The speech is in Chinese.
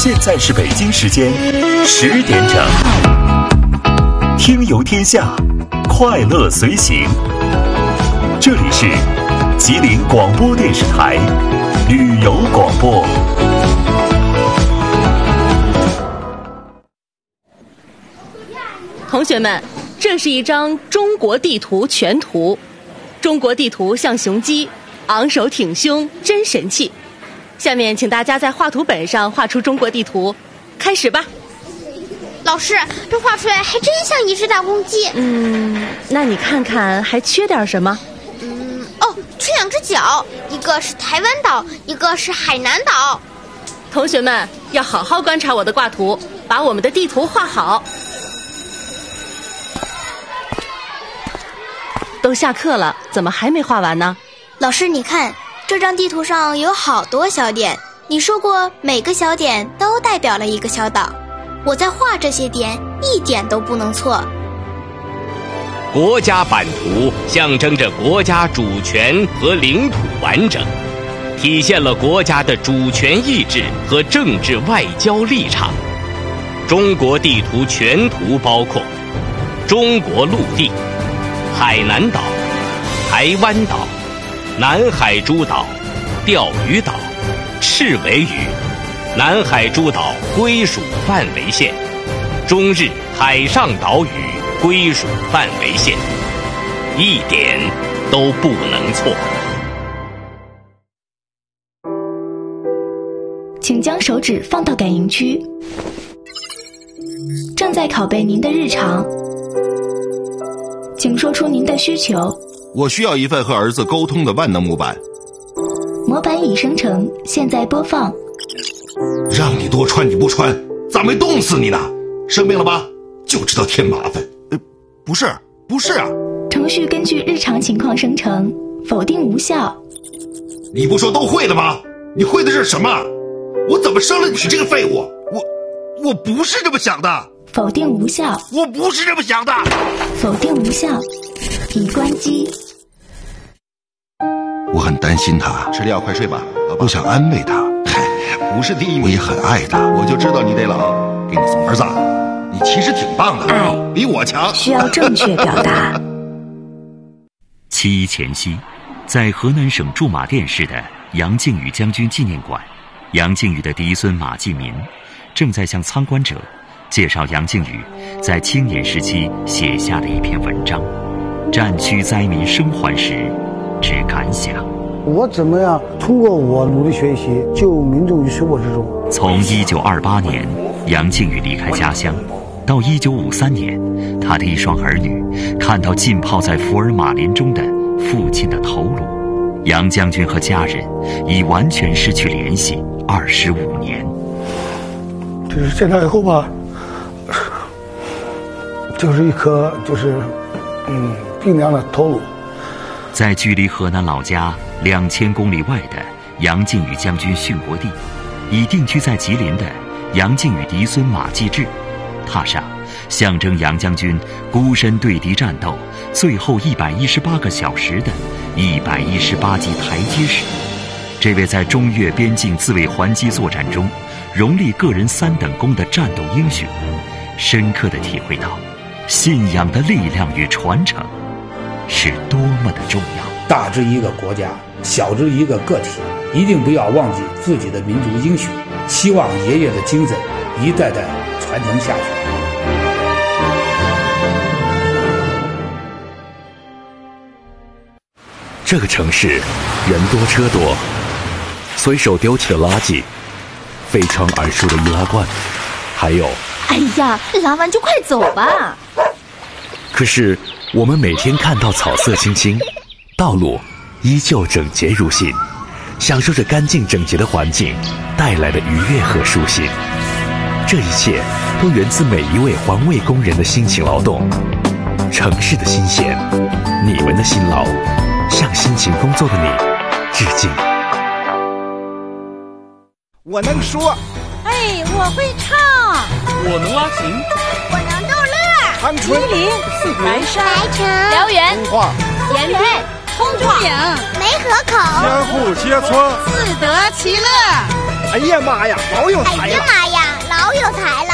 现在是北京时间10点整，听游天下，快乐随行。这里是吉林广播电视台旅游广播。 同学们，这是一张中国地图全图。中国地图像雄鸡，昂首挺胸，真神气。下面请大家在画图本上画出中国地图，开始吧。 老师，这画出来还真像一只大公鸡。 那你看看还缺点什么？ 缺2只脚，一个是台湾岛，一个是海南岛。 同学们要好好观察我的挂图，把我们的地图画好。都下课了，怎么还没画完呢？ 老师，你看，这张地图上有好多小点，你说过每个小点都代表了一个小岛，我在画这些点一点都不能错。 国家版图象征着国家主权和领土完整，体现了国家的主权意志和政治外交立场。中国地图全图包括中国陆地、海南岛、台湾岛、南海诸岛、钓鱼岛、赤尾屿、南海诸岛归属范围线、中日海上岛屿归属范围线，一点都不能错。 请将手指放到感应区，正在拷贝您的日常，请说出您的需求。 我需要一份和儿子沟通的万能模板。 模板已生成，现在播放。 让你多穿你不穿，咋没冻死你呢？生病了吧？就知道添麻烦。不是啊。 程序根据日常情况生成，否定无效。 你不说都会的吗？你会的是什么？我怎么生了你这个废物？我不是这么想的。 否定无效。 我不是这么想的。 否定无效。已关机。 我很担心他，吃药快睡吧。我想安慰他。不是第一名，我也很爱他。我就知道你得冷，给你送儿子。你其实挺棒的， 爱比我强。 需要正确表达。 7一前夕，在河南省驻马店市的杨靖宇将军纪念馆，杨靖宇的嫡孙马继民正在向参观者介绍杨靖宇在青年时期写下的一篇文章《战区灾民生还时之感想》。 我怎么样通过我努力学习，救民众于水火之中。 从1928年杨靖宇离开家乡，到1953年，他的一双儿女看到浸泡在福尔马林中的父亲的头颅，杨将军和家人已完全失去联系25年。 就是检查以后吧，就是一颗冰凉的头颅。 在距离河南老家2000公里外的杨靖宇将军殉国地，已定居在吉林的杨靖宇嫡孙马继志踏上象征杨将军孤身对敌战斗最后118个小时的118级台阶时，这位在中越边境自卫还击作战中荣立个人3等功的战斗英雄，深刻地体会到信仰的力量与传承是多么的重要。 大至一个国家，小至一个个体，一定不要忘记自己的民族英雄，希望爷爷的精神一代代传承下去。 这个城市人多车多，随手丢弃的垃圾，飞传而出的易拉罐，还有…… 哎呀，拉完就快走吧。 可是我们每天看到草色青青，道路依旧整洁如新，享受着干净整洁的环境带来的愉悦和舒心。这一切都源自每一位环卫工人的辛勤劳动。城市的新鲜，你们的辛劳，向辛勤工作的你致敬。 我能说， 我会唱， 我能拉琴， 我能逗乐。 长春、 吉林、 南山、白城、 辽源、 通化、 延俊、通化、 梅河口、 千户街村， 自得其乐。 哎呀妈呀，好有才呀！ 哎呀妈呀， 财了。